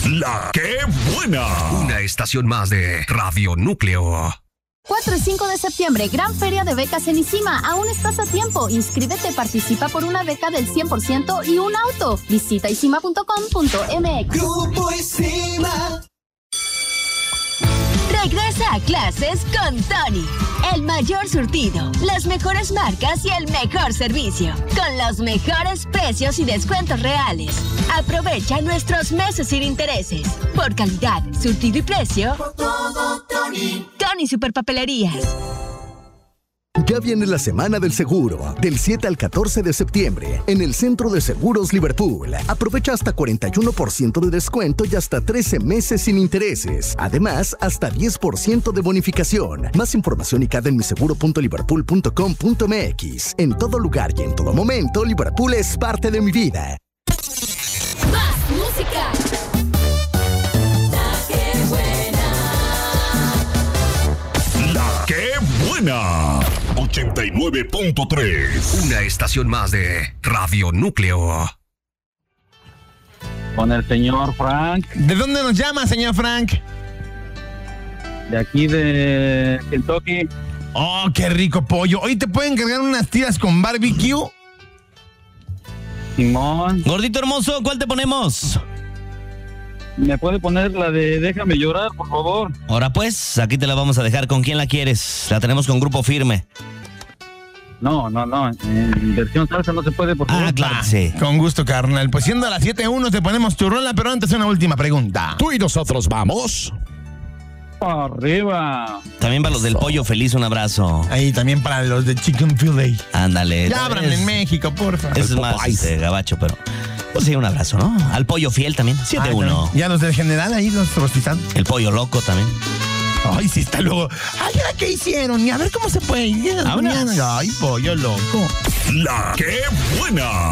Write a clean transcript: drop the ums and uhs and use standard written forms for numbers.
La que buena. Una estación más de Radio Núcleo. 4 y 5 de septiembre, gran feria de becas en ISIMA. Aún estás a tiempo. Inscríbete, participa por una beca del 100% y un auto. Visita isima.com.mx. Grupo ISIMA. Regresa a clases con Tony. El mayor surtido, las mejores marcas y el mejor servicio. Con los mejores precios y descuentos reales. Aprovecha nuestros meses sin intereses. Por calidad, surtido y precio. Por todo, Tony. Tony Superpapelerías. Ya viene la Semana del Seguro, del 7 al 14 de septiembre, en el Centro de Seguros Liverpool. Aprovecha hasta 41% de descuento y hasta 13 meses sin intereses. Además, hasta 10% de bonificación. Más información y cada en miseguro.liverpool.com.mx. En todo lugar y en todo momento, Liverpool es parte de mi vida. Más música. La que buena. La que buena. 89.3. Una estación más de Radio Núcleo. Con el señor Frank. ¿De dónde nos llama, señor Frank? De aquí de Kentucky. Oh, qué rico pollo. Hoy te pueden cargar unas tiras con barbecue. Simón. Gordito hermoso, ¿cuál te ponemos? ¿Me puede poner la de Déjame Llorar, por favor? Ahora pues, aquí te la vamos a dejar. ¿Con quién la quieres? La tenemos con Grupo Firme. No. En versión salsa no se puede, por favor. Ah, claro que sí. Con gusto, carnal. Pues siendo a las 7:01 te ponemos tu rola, pero antes una última pregunta. Tú y nosotros vamos. Arriba. También para los del Pollo Feliz, un abrazo. Ahí también para los de Chicken Filet. Ándale. Ya abran en México, porfa. Es más gabacho, pero... Pues sí, un abrazo, ¿no? Al Pollo Fiel también, 7-1. Ya los del general ahí, los rostizan. El Pollo Loco también. Ay, sí está luego. Ay, ¿qué hicieron? Y a ver cómo se puede. Vámonos. Ay, pollo loco. La que buena.